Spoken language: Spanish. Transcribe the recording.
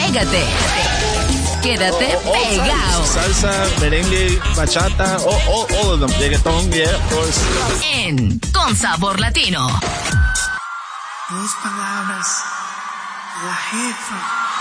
Pégate. Quédate pegado. Salsa, merengue, bachata, all of them. Reggaeton, yeah, of course. En Con Sabor Latino. Dos palabras, la jefa.